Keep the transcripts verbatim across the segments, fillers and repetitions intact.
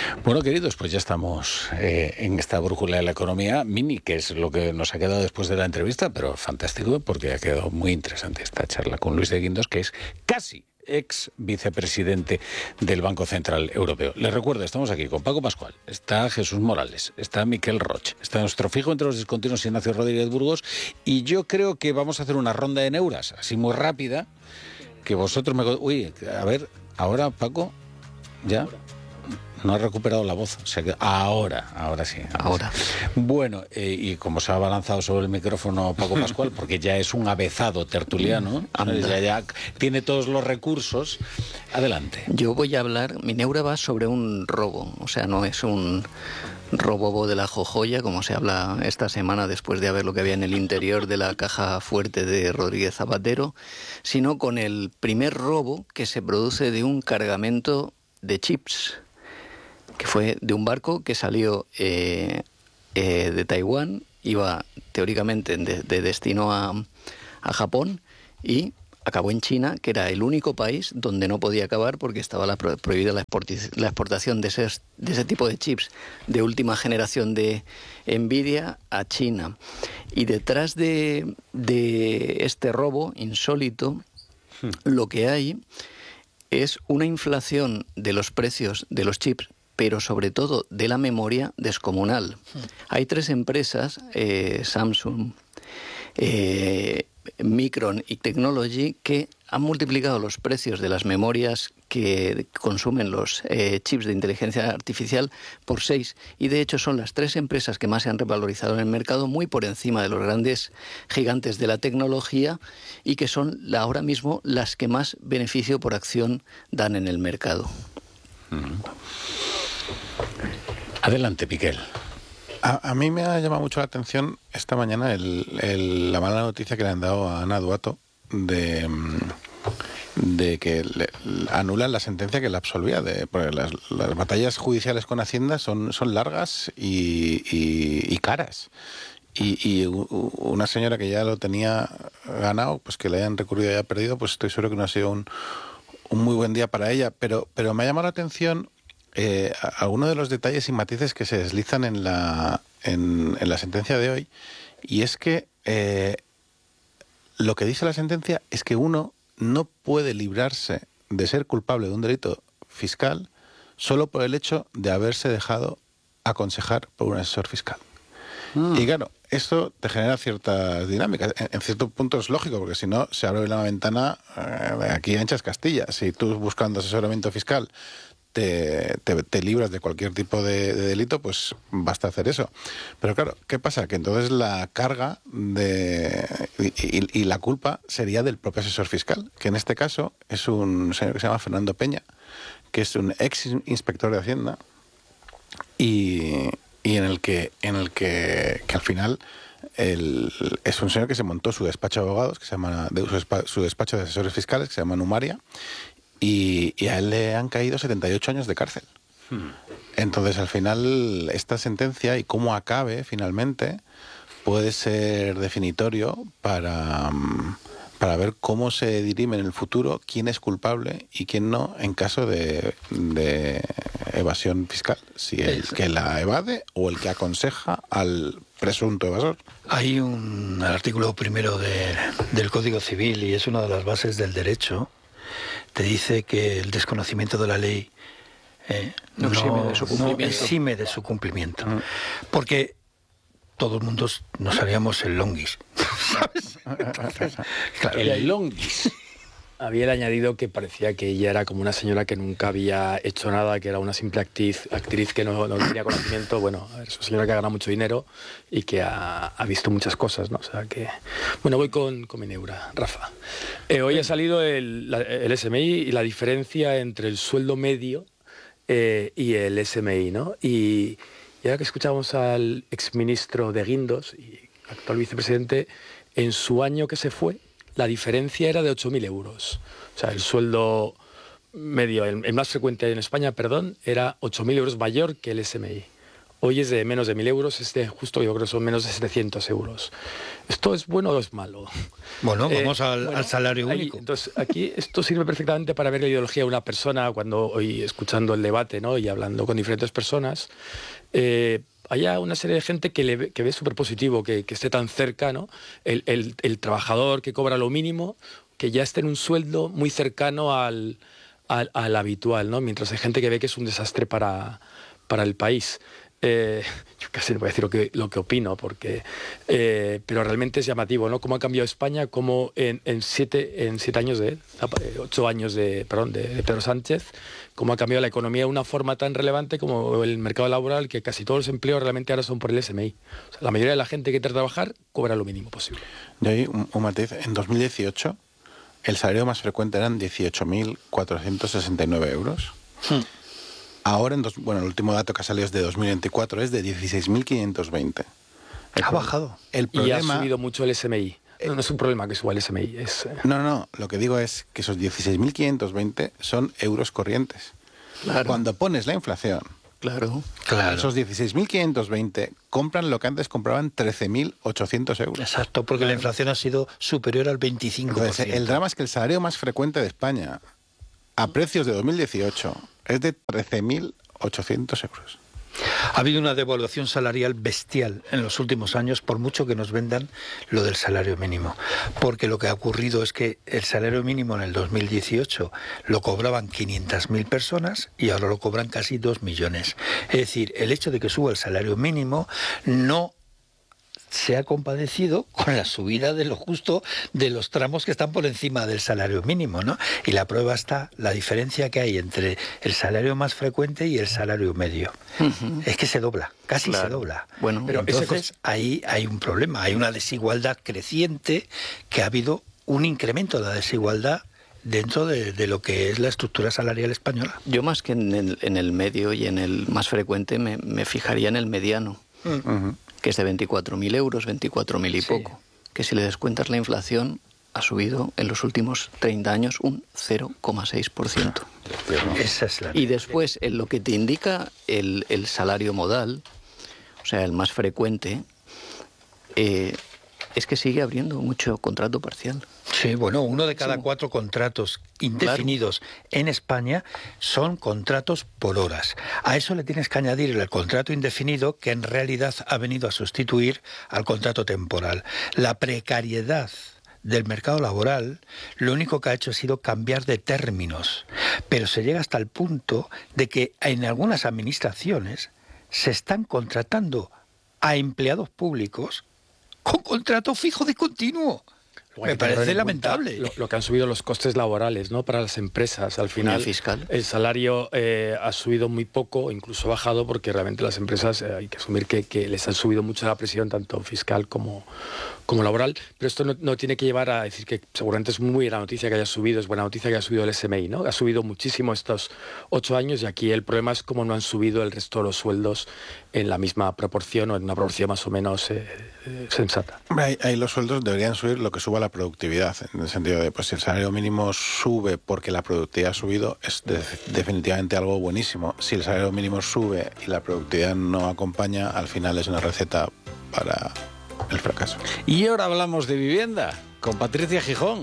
Bueno, queridos, pues ya estamos eh, en esta brújula de la economía mini, que es lo que nos ha quedado después de la entrevista, pero fantástico porque ha quedado muy interesante esta charla con Luis de Guindos, que es casi ex vicepresidente del Banco Central Europeo. Les recuerdo, estamos aquí con Paco Pascual, está Jesús Morales, está Miquel Roch, está nuestro fijo entre los discontinuos Ignacio Rodríguez Burgos, y yo creo que vamos a hacer una ronda de neuras, así muy rápida, que vosotros me... Uy, a ver, ahora, Paco, ¿ya? No ha recuperado la voz. O sea que ahora, ahora sí. Ahora. Ahora. Sí. Bueno, eh, y como se ha abalanzado sobre el micrófono Paco Pascual, porque ya es un avezado tertuliano, ya, ya tiene todos los recursos, adelante. Yo voy a hablar, mi neura va sobre un robo, o sea, no es un robo de la jojoya, como se habla esta semana después de ver lo que había en el interior de la caja fuerte de Rodríguez Zapatero, sino con el primer robo que se produce de un cargamento de chips, que fue de un barco que salió eh, eh, de Taiwán, iba teóricamente de, de destino a, a Japón y acabó en China, que era el único país donde no podía acabar porque estaba la, prohibida la, la exportación de ese, de ese tipo de chips de última generación de Nvidia a China. Y detrás de, de este robo insólito, hmm. lo que hay es una inflación de los precios de los chips, pero sobre todo de la memoria descomunal. Hmm. Hay tres empresas, eh, Samsung, eh, Micron y Technology, que han multiplicado los precios de las memorias que consumen los eh, chips de inteligencia artificial por seis, y de hecho son las tres empresas que más se han revalorizado en el mercado, muy por encima de los grandes gigantes de la tecnología, y que son la, ahora mismo las que más beneficio por acción dan en el mercado. Mm. Adelante, Miquel. A, a mí me ha llamado mucho la atención esta mañana el, el, la mala noticia que le han dado a Ana Duato de, de que le, anulan la sentencia que la absolvía. De, porque las, las batallas judiciales con Hacienda son, son largas y, y, y caras. Y, y una señora que ya lo tenía ganado, pues que le hayan recurrido y haya perdido, pues estoy seguro que no ha sido un, un muy buen día para ella. Pero, pero me ha llamado la atención Eh, algunos de los detalles y matices que se deslizan en la, en, en la sentencia de hoy, y es que eh, lo que dice la sentencia es que uno no puede librarse de ser culpable de un delito fiscal solo por el hecho de haberse dejado aconsejar por un asesor fiscal. Mm. Y claro, esto te genera ciertas dinámicas. En, en cierto punto es lógico, porque si no, se abre la ventana eh, aquí anchas Castilla. Si tú buscando asesoramiento fiscal Te, te, te libras de cualquier tipo de, de delito, pues basta hacer eso. Pero claro, ¿qué pasa? Que entonces la carga de y, y, y la culpa sería del propio asesor fiscal, que en este caso es un señor que se llama Fernando Peña, que es un ex inspector de Hacienda y, y en el que en el que, que al final el, es un señor que se montó su despacho de abogados, que se llama de, su, su despacho de asesores fiscales, que se llama Numaria. Y, y a él le han caído setenta y ocho años de cárcel. Hmm. Entonces, al final, esta sentencia y cómo acabe finalmente puede ser definitorio para, para ver cómo se dirime en el futuro quién es culpable y quién no en caso de, de evasión fiscal. Si el que la evade o el que aconseja al presunto evasor. Hay un artículo primero de, del Código Civil, y es una de las bases del derecho. Te dice que el desconocimiento de la ley eh, no, no, exime de su cumplimiento. No exime de su cumplimiento. Mm. Porque todo el mundo nos haríamos el longuis. ¿Sabes? Entonces, claro, el longuis. Había añadido que parecía que ella era como una señora que nunca había hecho nada, que era una simple actriz, actriz que no, no tenía conocimiento. Bueno, es una señora que ha ganado mucho dinero y que ha, ha visto muchas cosas, ¿no? O sea que... Bueno, voy con, con mi neura, Rafa. Eh, hoy ha salido el, la, el S M I y la diferencia entre el sueldo medio eh, y el S M I, ¿no? Y, y ahora que escuchamos al exministro de Guindos y actual vicepresidente, en su año que se fue, la diferencia era de ocho mil euros. O sea, el sueldo medio, el, el más frecuente en España, perdón, era ocho mil euros mayor que el S M I. hoy es de menos de mil euros, este justo yo creo que son menos de setecientos euros. ¿Esto es bueno o es malo? Bueno, vamos eh, al, bueno, al salario ahí, único. Entonces, aquí esto sirve perfectamente para ver la ideología de una persona cuando hoy escuchando el debate, ¿no? Y hablando con diferentes personas. Eh, haya una serie de gente que, le, que ve súper positivo, que, que esté tan cerca, ¿no? El, el, el trabajador que cobra lo mínimo, que ya esté en un sueldo muy cercano al, al, al habitual, ¿no? Mientras hay gente que ve que es un desastre para, para el país. Eh, yo casi no voy a decir lo que, lo que opino, porque, eh, pero realmente es llamativo, ¿no? Cómo ha cambiado España, cómo en, en, siete, en siete años de, ocho años de, perdón, de, de Pedro Sánchez, cómo ha cambiado la economía de una forma tan relevante como el mercado laboral, que casi todos los empleos realmente ahora son por el S M I. O sea, la mayoría de la gente que quiere trabajar cobra lo mínimo posible. Y ahí un, un matiz, en dos mil dieciocho el salario más frecuente eran dieciocho mil cuatrocientos sesenta y nueve euros. Hmm. Ahora, en dos, bueno, el último dato que ha salido es de dos mil veinticuatro, es de dieciséis mil quinientos veinte. El ha bajado. El problema, y ha subido mucho el S M I. No, no es un problema que suba el S M I. Es, eh... No, no, lo que digo es que esos dieciséis mil quinientos veinte son euros corrientes. Claro. Cuando pones la inflación, claro, claro. esos dieciséis mil quinientos veinte compran lo que antes compraban trece mil ochocientos euros. Exacto, porque claro. la inflación ha sido superior al veinticinco por ciento. Entonces, el drama es que el salario más frecuente de España, a precios de dos mil dieciocho, es de trece mil ochocientos euros. Ha habido una devaluación salarial bestial en los últimos años, por mucho que nos vendan lo del salario mínimo. Porque lo que ha ocurrido es que el salario mínimo en el dos mil dieciocho lo cobraban quinientas mil personas y ahora lo cobran casi dos millones. Es decir, el hecho de que suba el salario mínimo no se ha compadecido con la subida de lo justo de los tramos que están por encima del salario mínimo, ¿no? Y la prueba está la diferencia que hay entre el salario más frecuente y el salario medio. Uh-huh. Es que se dobla, casi claro. se dobla. Bueno, pero entonces ahí hay un problema, hay una desigualdad creciente, que ha habido un incremento de la desigualdad dentro de, de lo que es la estructura salarial española. Yo más que en el, en el medio y en el más frecuente me, me fijaría en el mediano. Uh-huh. Que es de veinticuatro mil euros, veinticuatro mil y sí. poco, que si le descuentas la inflación ha subido en los últimos treinta años un cero coma seis por ciento. Esa es la... Y después, en lo que te indica el, el salario modal, o sea, el más frecuente, eh, es que sigue abriendo mucho contrato parcial. Sí, bueno, uno de cada cuatro contratos indefinidos claro. en España son contratos por horas. A eso le tienes que añadir el contrato indefinido, que en realidad ha venido a sustituir al contrato temporal. La precariedad del mercado laboral lo único que ha hecho ha sido cambiar de términos, pero se llega hasta el punto de que en algunas administraciones se están contratando a empleados públicos con contrato fijo de continuo. Me parece lamentable. Lo, lo que han subido los costes laborales, ¿no? Para las empresas. Al final, el fiscal. El salario eh, ha subido muy poco, incluso ha bajado, porque realmente las empresas eh, hay que asumir que, que les han subido mucho la presión, tanto fiscal como, como laboral. Pero esto no, no tiene que llevar a decir que seguramente es muy buena noticia que haya subido, es buena noticia que haya subido el S M I, ¿no? Ha subido muchísimo estos ocho años y aquí el problema es cómo no han subido el resto de los sueldos en la misma proporción o en una proporción más o menos eh, eh, sensata. Ahí, ahí los sueldos deberían subir lo que suba la productividad, en el sentido de, pues si el salario mínimo sube porque la productividad ha subido, es de, definitivamente algo buenísimo. Si el salario mínimo sube y la productividad no acompaña, al final es una receta para el fracaso. Y ahora hablamos de vivienda con Patricia Gijón.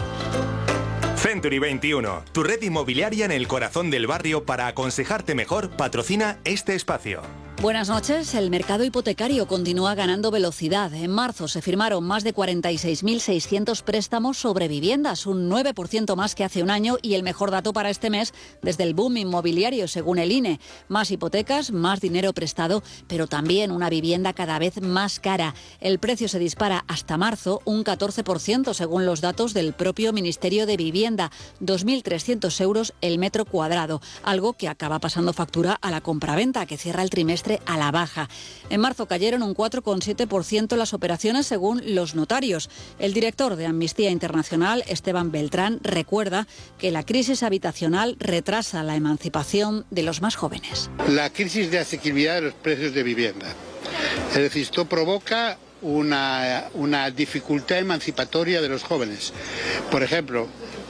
Century veintiuno, tu red inmobiliaria en el corazón del barrio para aconsejarte mejor, patrocina este espacio. Buenas noches. El mercado hipotecario continúa ganando velocidad. En marzo se firmaron más de cuarenta y seis mil seiscientos préstamos sobre viviendas, un nueve por ciento más que hace un año y el mejor dato para este mes desde el boom inmobiliario, según el I N E. Más hipotecas, más dinero prestado, pero también una vivienda cada vez más cara. El precio se dispara hasta marzo un catorce por ciento, según los datos del propio Ministerio de Vivienda, dos mil trescientos euros el metro cuadrado, algo que acaba pasando factura a la compraventa, que cierra el trimestre a la baja. En marzo cayeron un cuatro coma siete por ciento las operaciones según los notarios. El director de Amnistía Internacional, Esteban Beltrán, recuerda que la crisis habitacional retrasa la emancipación de los más jóvenes. La crisis de asequibilidad de los precios de vivienda. Es decir, esto provoca una, una dificultad emancipatoria de los jóvenes. Por ejemplo,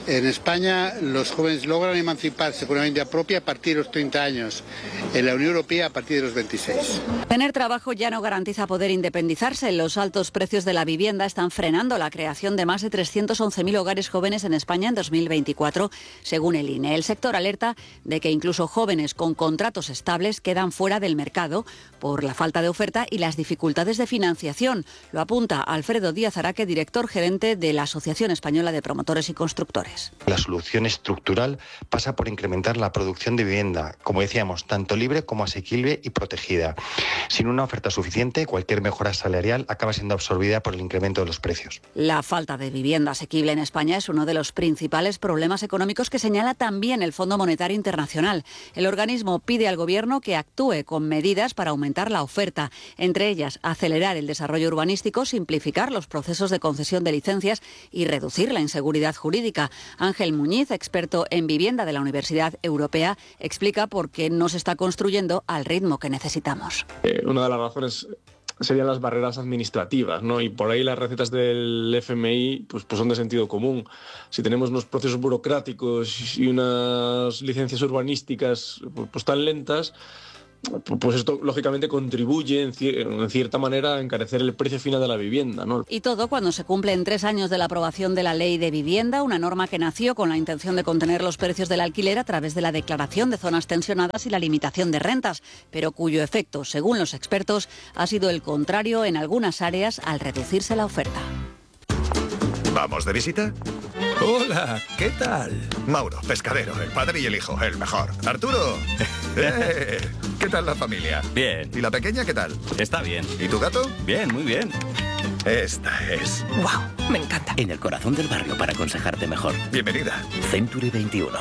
En España los jóvenes logran emanciparse con una vivienda propia a partir de los treinta años. En la Unión Europea a partir de los veintiséis. Tener trabajo ya no garantiza poder independizarse. Los altos precios de la vivienda están frenando la creación de más de trescientos once mil hogares jóvenes en España en dos mil veinticuatro, según el I N E. El sector alerta de que incluso jóvenes con contratos estables quedan fuera del mercado por la falta de oferta y las dificultades de financiación. Lo apunta Alfredo Díaz Araque, director gerente de la Asociación Española de Promotores y Constructores. La solución estructural pasa por incrementar la producción de vivienda, como decíamos, tanto libre como asequible y protegida. Sin una oferta suficiente, cualquier mejora salarial acaba siendo absorbida por el incremento de los precios. La falta de vivienda asequible en España es uno de los principales problemas económicos que señala también el Fondo Monetario Internacional. El organismo pide al Gobierno que actúe con medidas para aumentar la oferta, entre ellas acelerar el desarrollo urbanístico, simplificar los procesos de concesión de licencias y reducir la inseguridad jurídica. Ángel Muñiz, experto en vivienda de la Universidad Europea, explica por qué no se está construyendo al ritmo que necesitamos. Eh, una de las razones serían las barreras administrativas, ¿no? Y por ahí las recetas del F M I pues, pues son de sentido común. Si tenemos unos procesos burocráticos y unas licencias urbanísticas pues, pues tan lentas, pues esto lógicamente contribuye en, cier en cierta manera a encarecer el precio final de la vivienda, ¿no? Y todo cuando se cumplen tres años de la aprobación de la Ley de Vivienda, una norma que nació con la intención de contener los precios del alquiler a través de la declaración de zonas tensionadas y la limitación de rentas, pero cuyo efecto, según los expertos, ha sido el contrario en algunas áreas al reducirse la oferta. ¿Vamos de visita? Hola, ¿qué tal? Mauro, pescadero, el padre y el hijo, el mejor. Arturo, eh, ¿qué tal la familia? Bien. ¿Y la pequeña qué tal? Está bien. ¿Y tu gato? Bien, muy bien. Esta es. ¡Wow! Me encanta. En el corazón del barrio para aconsejarte mejor. Bienvenida. Century veintiuno.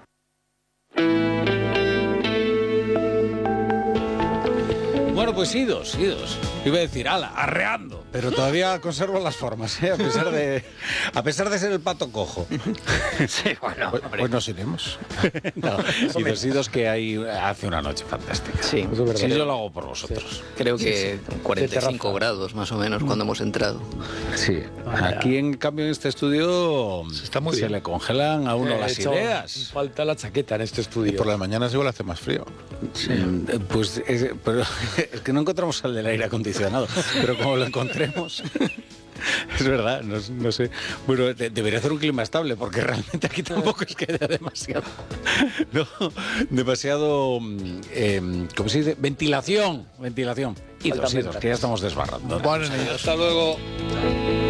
Bueno, pues idos, idos. Iba a decir, ala, arreando. Pero todavía conservo las formas, ¿eh? A pesar de, a pesar de ser el pato cojo. Sí, bueno, pues, pues nos iremos. No, idos, idos que hay, hace una noche fantástica. Sí, sí, yo lo hago por vosotros. Sí. Creo que sí, sí. cuarenta y cinco grados más o menos cuando hemos entrado. Sí, aquí en cambio en este estudio se, está muy se bien. le congelan a uno eh, las hecho, ideas. Falta la chaqueta en este estudio. Y por las mañanas igual hace más frío. Sí. Pues es, pero, es que no encontramos al del aire acondicionado, pero como lo encontremos... Es verdad, no, no sé. Bueno, de, debería hacer un clima estable, porque realmente aquí tampoco es que haya demasiado. No, demasiado. Eh, ¿Cómo se dice? Ventilación. Ventilación. Y dos, y dos, que ya estamos desbarrando. Bueno, hasta luego.